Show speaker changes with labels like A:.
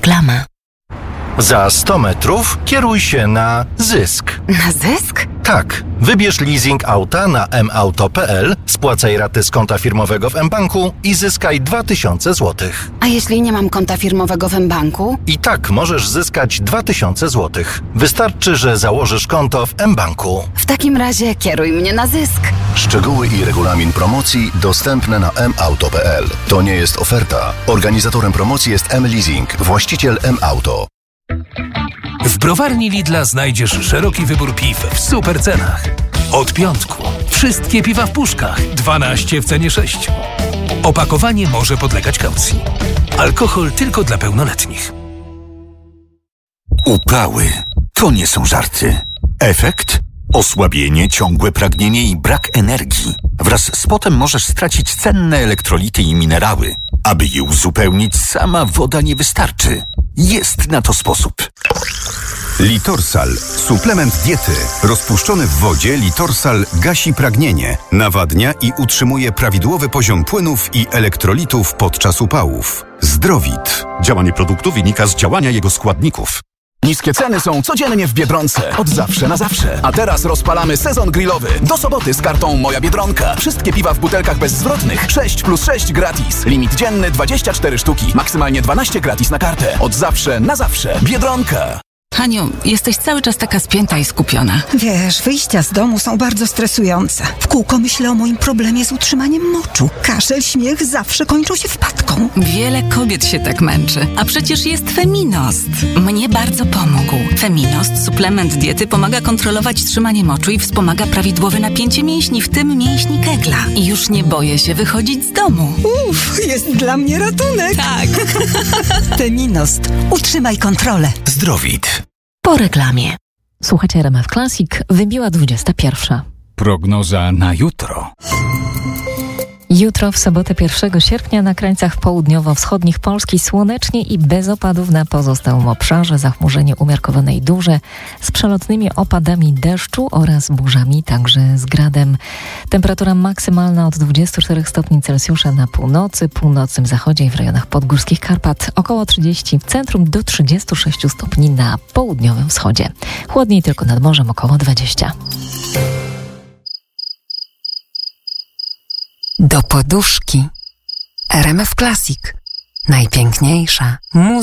A: Reklama.
B: Za 100 metrów kieruj się na Zysk.
A: Na Zysk?
B: Tak. Wybierz leasing auta na mauto.pl, spłacaj raty z konta firmowego w mBanku i zyskaj 2000 zł.
A: A jeśli nie mam konta firmowego w mBanku?
B: I tak możesz zyskać 2000 zł. Wystarczy, że założysz konto w mBanku.
A: W takim razie kieruj mnie na Zysk.
C: Szczegóły i regulamin promocji dostępne na mauto.pl. To nie jest oferta. Organizatorem promocji jest mLeasing, właściciel mAuto.
D: W browarni Lidla znajdziesz szeroki wybór piw w super cenach. Od piątku. Wszystkie piwa w puszkach. 12 w cenie 6. Opakowanie może podlegać kaucji. Alkohol tylko dla pełnoletnich.
E: Upały to nie są żarty. Efekt? Osłabienie, ciągłe pragnienie i brak energii. Wraz z potem możesz stracić cenne elektrolity i minerały. Aby je uzupełnić, sama woda nie wystarczy. Jest na to sposób.
F: Litorsal. Suplement diety. Rozpuszczony w wodzie Litorsal gasi pragnienie, nawadnia i utrzymuje prawidłowy poziom płynów i elektrolitów podczas upałów. Zdrowit.
G: Działanie produktu wynika z działania jego składników.
H: Niskie ceny są codziennie w Biedronce. Od zawsze na zawsze. A teraz rozpalamy sezon grillowy. Do soboty z kartą Moja Biedronka. Wszystkie piwa w butelkach bezzwrotnych. 6+6 gratis. Limit dzienny 24 sztuki. Maksymalnie 12 gratis na kartę. Od zawsze na zawsze. Biedronka.
I: Haniu, jesteś cały czas taka spięta i skupiona.
J: Wiesz, wyjścia z domu są bardzo stresujące. W kółko myślę o moim problemie z utrzymaniem moczu. Kaszel, śmiech zawsze kończą się wpadką.
I: Wiele kobiet się tak męczy. A przecież jest Feminost. Mnie bardzo pomógł. Feminost, suplement diety, pomaga kontrolować trzymanie moczu i wspomaga prawidłowe napięcie mięśni, w tym mięśni Kegla. I już nie boję się wychodzić z domu.
J: Jest dla mnie ratunek.
I: Tak.
J: Feminost. Utrzymaj kontrolę.
E: Zdrowit.
A: Po reklamie.
K: Słuchajcie, RMF Classic, wybiła 21.
L: Prognoza na jutro.
K: Jutro w sobotę 1 sierpnia na krańcach południowo-wschodnich Polski słonecznie i bez opadów na pozostałym obszarze. Zachmurzenie umiarkowane i duże z przelotnymi opadami deszczu oraz burzami, także z gradem. Temperatura maksymalna od 24 stopni Celsjusza na północy, północnym zachodzie i w rejonach podgórskich Karpat. Około 30 w centrum do 36 stopni na południowym wschodzie. Chłodniej tylko nad morzem, około 20.
A: Do poduszki. RMF Classic. Najpiękniejsza muzyka.